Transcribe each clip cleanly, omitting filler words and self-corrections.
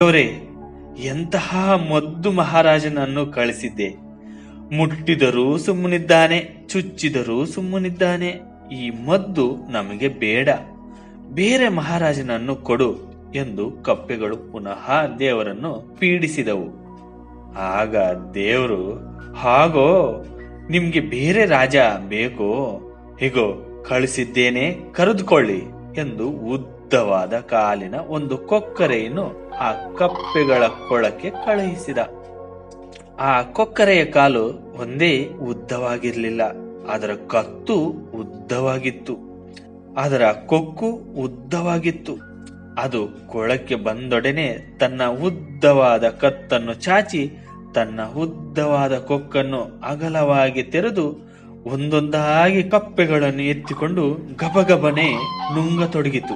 ದೇವರೇ, ಎಂತಹ ಮೊದ್ದು ಮಹಾರಾಜನನ್ನು ಕಳಿಸಿದ್ದೆ. ಮುಟ್ಟಿದರೂ ಸುಮ್ಮನಿದ್ದಾನೆ, ಚುಚ್ಚಿದರೂ ಸುಮ್ಮನಿದ್ದಾನೆ. ಈ ಮದ್ದು ನಮಗೆ ಬೇಡ, ಬೇರೆ ಮಹಾರಾಜನನ್ನು ಕೊಡು ಎಂದು ಕಪ್ಪೆಗಳು ಪುನಃ ದೇವರನ್ನು ಪೀಡಿಸಿದವು. ಆಗ ದೇವರು, ಹಾಗೋ, ನಿಮ್ಗೆ ಬೇರೆ ರಾಜ ಬೇಕೋ? ಹೀಗೋ ಕಳಿಸಿದ್ದೇನೆ, ಕರೆದುಕೊಳ್ಳಿ ಎಂದು ಉದ್ದವಾದ ಕಾಲಿನ ಒಂದು ಕೊಕ್ಕರೆಯನ್ನು ಆ ಕಪ್ಪೆಗಳ ಕೊಳಕ್ಕೆ ಕಳುಹಿಸಿದ. ಆ ಕೊಕ್ಕರೆಯ ಕಾಲು ಒಂದೇ ಉದ್ದವಾಗಿರ್ಲಿಲ್ಲ, ಅದರ ಕತ್ತು ಉದ್ದವಾಗಿತ್ತು, ಅದರ ಕೊಕ್ಕು ಉದ್ದವಾಗಿತ್ತು. ಅದು ಕೊಳಕ್ಕೆ ಬಂದೊಡನೆ ತನ್ನ ಉದ್ದವಾದ ಕತ್ತನ್ನು ಚಾಚಿ ತನ್ನ ಉದ್ದವಾದ ಕೊಕ್ಕನ್ನು ಅಗಲವಾಗಿ ತೆರೆದು ಒಂದೊಂದಾಗಿ ಕಪ್ಪೆಗಳನ್ನು ಎತ್ತಿಕೊಂಡು ಗಬಗಬನೆ ನುಂಗತೊಡಗಿತು.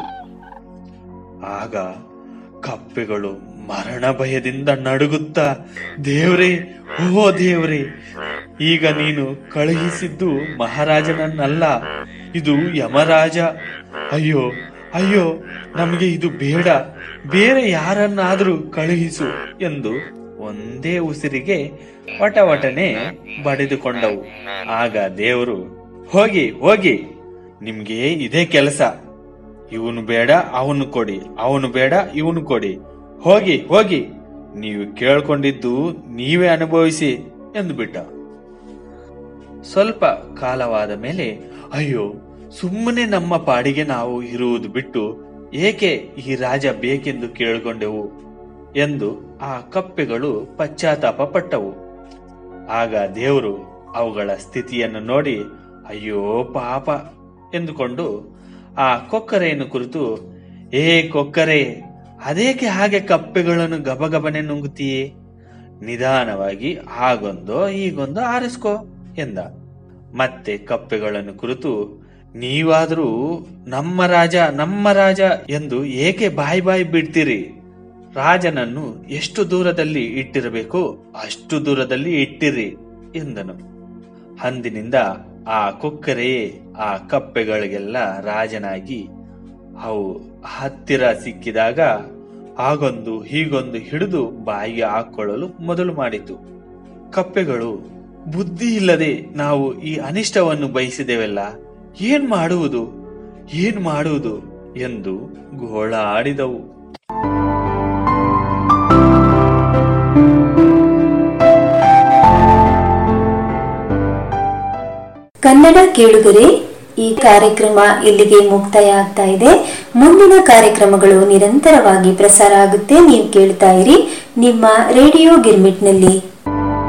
ಆಗ ಕಪ್ಪೆಗಳು ಮರಣ ಭಯದಿಂದ ನಡುಗುತ್ತಾ, ದೇವ್ರೇ, ಓ ದೇವ್ರೇ, ಈಗ ನೀನು ಕಳುಹಿಸಿದ್ದು ಮಹಾರಾಜನನ್ನಲ್ಲ, ಇದು ಯಮರಾಜ. ಅಯ್ಯೋ ಅಯ್ಯೋ, ನಮಗೆ ಇದು ಬೇಡ, ಬೇರೆ ಯಾರನ್ನಾದ್ರೂ ಕಳುಹಿಸು ಎಂದು ಒಂದೇ ಉಸಿರಿಗೆ ವಟವಟನೆ ಬಡಿದುಕೊಂಡವು. ಆಗ ದೇವರು, ಹೋಗಿ ಹೋಗಿ, ನಿಮ್ಗೆ ಇದೇ ಕೆಲಸ, ಇವನು ಬೇಡ ಅವನು ಕೊಡಿ, ಅವನು ಬೇಡ ಇವನು ಕೊಡಿ, ಹೋಗಿ ಹೋಗಿ, ನೀವು ಕೇಳ್ಕೊಂಡಿದ್ದು ನೀವೇ ಅನುಭವಿಸಿ ಎಂದು ಬಿಟ್ಟ. ಸ್ವಲ್ಪ ಕಾಲವಾದ ಮೇಲೆ, ಅಯ್ಯೋ, ಸುಮ್ಮನೆ ನಮ್ಮ ಪಾಡಿಗೆ ನಾವು ಇರುವುದು ಬಿಟ್ಟು ಏಕೆ ಈ ರಾಜ ಬೇಕೆಂದು ಕೇಳಿಕೊಂಡೆವು ಎಂದು ಆ ಕಪ್ಪೆಗಳು ಪಶ್ಚಾತ್ತಾಪ ಪಟ್ಟವು. ಆಗ ದೇವರು ಅವುಗಳ ಸ್ಥಿತಿಯನ್ನು ನೋಡಿ, ಅಯ್ಯೋ ಪಾಪ ಎಂದುಕೊಂಡು ಆ ಕೊಕ್ಕರೆಯನ್ನು ಕುರಿತು, ಏ ಕೊಕ್ಕರೆ, ಅದೇಕೆ ಹಾಗೆ ಕಪ್ಪೆಗಳನ್ನು ಗಬಗಬನೆ ನುಂಗುತ್ತೀಯೇ? ನಿಧಾನವಾಗಿ ಹಾಗೊಂದೋ ಹೀಗೊಂದೋ ಆರಿಸ್ಕೋ ಎಂದ. ಮತ್ತೆ ಕಪ್ಪೆಗಳನ್ನು ಕುರಿತು, ನೀವಾದರೂ ನಮ್ಮ ರಾಜ ಎಂದು ಏಕೆ ಬಾಯಿ ಬಾಯಿ ಬಿಡ್ತೀರಿ? ರಾಜನನ್ನು ಎಷ್ಟು ದೂರದಲ್ಲಿ ಇಟ್ಟಿರಬೇಕು ಅಷ್ಟು ದೂರದಲ್ಲಿ ಇಟ್ಟಿರಿ ಎಂದನು. ಅಂದಿನಿಂದ ಆ ಕೊಕ್ಕರೆಯೇ ಆ ಕಪ್ಪೆಗಳಿಗೆಲ್ಲ ರಾಜನಾಗಿ ಅವು ಹತ್ತಿರ ಸಿಕ್ಕಿದಾಗ ಹಾಗೊಂದು ಹೀಗೊಂದು ಹಿಡಿದು ಬಾಯಿಗೆ ಹಾಕೊಳ್ಳಲು ಮೊದಲು ಮಾಡಿತು. ಕಪ್ಪೆಗಳು, ಬುದ್ಧಿ ಇಲ್ಲದೆ ನಾವು ಈ ಅನಿಷ್ಟವನ್ನು ಬಯಸಿದೆವಲ್ಲ, ಏನ್ ಮಾಡುವುದು ಎಂದು ಗೋಳಾಡಿದವು. ಕನ್ನಡ ಕೇಳುಗರೆ, ಈ ಕಾರ್ಯಕ್ರಮ ಇಲ್ಲಿಗೆ ಮುಕ್ತಾಯ ಆಗ್ತಾ ಇದೆ. ಮುಂದಿನ ಕಾರ್ಯಕ್ರಮಗಳು ನಿರಂತರವಾಗಿ ಪ್ರಸಾರ ಆಗುತ್ತೆ. ನೀವು ಕೇಳ್ತಾ ಇರಿ ನಿಮ್ಮ ರೇಡಿಯೋ ಗಿರ್ಮಿಟ್ನಲ್ಲಿ.